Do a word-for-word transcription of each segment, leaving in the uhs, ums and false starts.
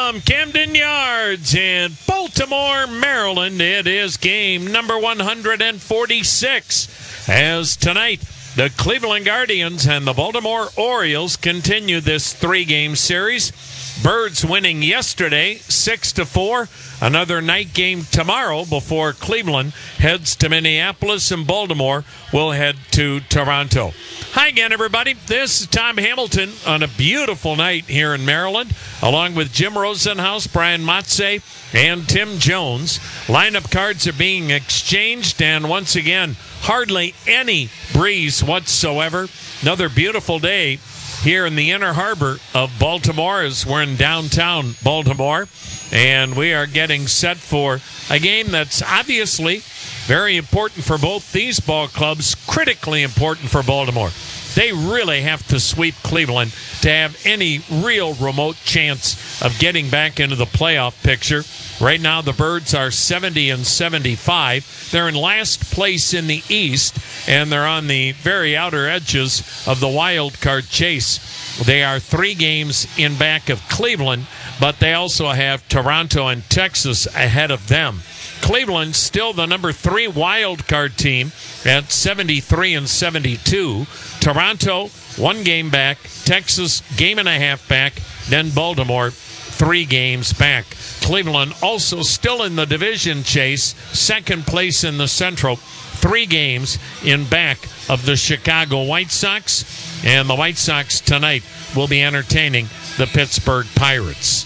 From Camden Yards in Baltimore, Maryland, it is game number one hundred forty-six. As tonight, the Cleveland Guardians and the Baltimore Orioles continue this three-game series. Birds winning yesterday, six to four. Another night game tomorrow before Cleveland heads to Minneapolis, and Baltimore will head to Toronto. Hi again, everybody. This is Tom Hamilton on a beautiful night here in Maryland, along with Jim Rosenhaus, Brian Matze, and Tim Jones. Lineup cards are being exchanged, and once again, hardly any breeze whatsoever. Another beautiful day here in the inner harbor of Baltimore as we're in downtown Baltimore, and we are getting set for a game that's obviously very important for both these ball clubs, critically important for Baltimore. They really have to sweep Cleveland to have any real remote chance of getting back into the playoff picture. Right now, the Birds are seventy and seventy-five. They're in last place in the East, and they're on the very outer edges of the wild card chase. They are three games in back of Cleveland, but they also have Toronto and Texas ahead of them. Cleveland still the number three wild card team at seventy-three and seventy-two. Toronto, one game back. Texas, game and a half back. Then Baltimore, three games back. Cleveland also still in the division chase, second place in the Central, three games in back of the Chicago White Sox. And the White Sox tonight will be entertaining the Pittsburgh Pirates.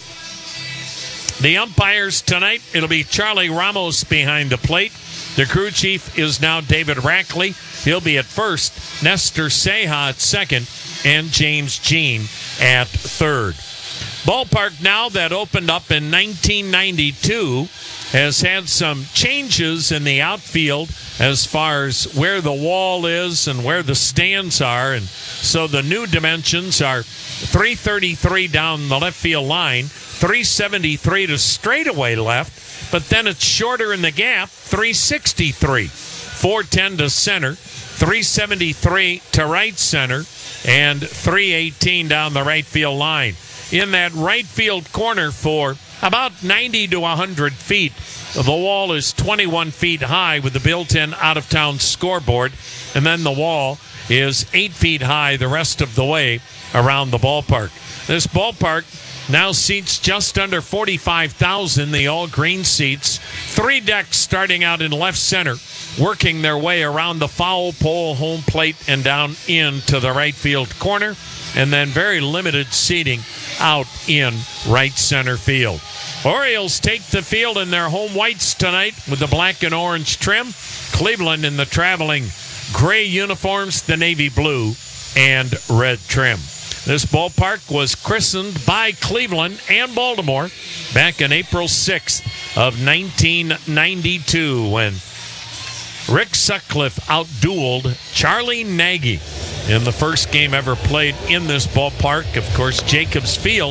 The umpires tonight, it'll be Charlie Ramos behind the plate. The crew chief is now David Rackley. He'll be at first, Nestor Ceja at second, and James Jean at third. Ballpark now that opened up in nineteen ninety-two has had some changes in the outfield as far as where the wall is and where the stands are. And so the new dimensions are three thirty-three down the left field line, three seventy-three to straightaway left, but then it's shorter in the gap, three sixty-three. four ten to center, three seventy-three to right center, and three eighteen down the right field line. In that right field corner for about ninety to one hundred feet, the wall is twenty-one feet high with the built-in out-of-town scoreboard, and then the wall is eight feet high the rest of the way around the ballpark. This ballpark now seats just under forty-five thousand, the all-green seats. Three decks starting out in left center, working their way around the foul pole, home plate, and down into the right field corner, and then very limited seating out in right center field. Orioles take the field in their home whites tonight with the black and orange trim. Cleveland in the traveling gray uniforms, the navy blue and red trim. This ballpark was christened by Cleveland and Baltimore back on April sixth of nineteen ninety-two when Rick Sutcliffe outdueled Charlie Nagy in the first game ever played in this ballpark. Of course, Jacobs Field